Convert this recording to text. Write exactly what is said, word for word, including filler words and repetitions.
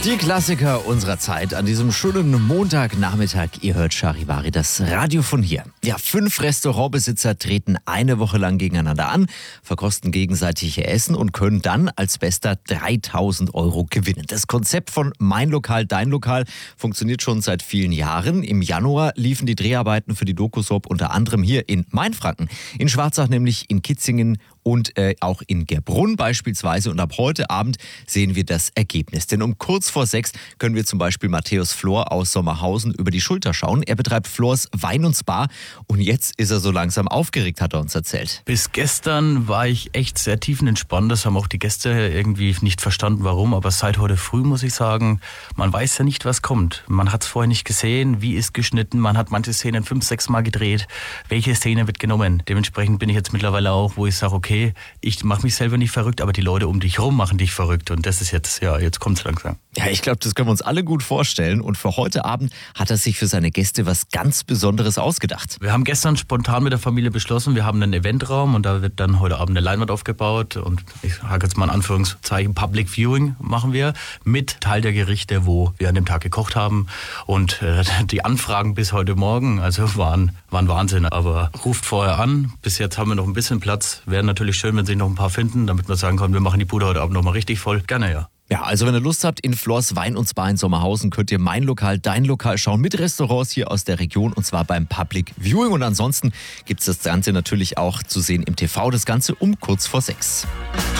Die Klassiker unserer Zeit an diesem schönen Montagnachmittag. Ihr hört Charivari, das Radio von hier. Ja, fünf Restaurantbesitzer treten eine Woche lang gegeneinander an, verkosten gegenseitig ihr Essen und können dann als Bester dreitausend Euro gewinnen. Das Konzept von Mein Lokal, Dein Lokal funktioniert schon seit vielen Jahren. Im Januar liefen die Dreharbeiten für die Doku-Soap unter anderem hier in Mainfranken, in Schwarzach, nämlich in Kitzingen und äh, auch in Gerbrunn beispielsweise. Und ab heute Abend sehen wir das Ergebnis. Denn um kurz vor sechs können wir zum Beispiel Matthäus Flor aus Sommerhausen über die Schulter schauen. Er betreibt Flors Wein und Spa und jetzt ist er so langsam aufgeregt, hat er uns erzählt. Bis gestern war ich echt sehr tiefenentspannt. Das haben auch die Gäste irgendwie nicht verstanden, warum. Aber seit heute früh muss ich sagen, man weiß ja nicht, was kommt. Man hat es vorher nicht gesehen, wie ist geschnitten. Man hat manche Szenen fünf, sechs Mal gedreht. Welche Szene wird genommen? Dementsprechend bin ich jetzt mittlerweile auch, wo ich sage, okay, Okay, ich mache mich selber nicht verrückt, aber die Leute um dich rum machen dich verrückt. Und das ist jetzt, ja, jetzt kommt's langsam. Ja, ich glaube, das können wir uns alle gut vorstellen. Und für heute Abend hat er sich für seine Gäste was ganz Besonderes ausgedacht. Wir haben gestern spontan mit der Familie beschlossen, wir haben einen Eventraum und da wird dann heute Abend eine Leinwand aufgebaut. Und ich sage jetzt mal in Anführungszeichen, Public Viewing machen wir mit Teil der Gerichte, wo wir an dem Tag gekocht haben. Und äh, die Anfragen bis heute Morgen, also waren, waren Wahnsinn. Aber ruft vorher an, bis jetzt haben wir noch ein bisschen Platz. Wäre natürlich schön, wenn sich noch ein paar finden, damit wir sagen können, wir machen die Bude heute Abend noch mal richtig voll. Gerne, ja. Ja, also wenn ihr Lust habt, in Flors Wein und Spa in Sommerhausen könnt ihr Mein Lokal, Dein Lokal schauen mit Restaurants hier aus der Region und zwar beim Public Viewing. Und ansonsten gibt es das Ganze natürlich auch zu sehen im T V, das Ganze um kurz vor sechs.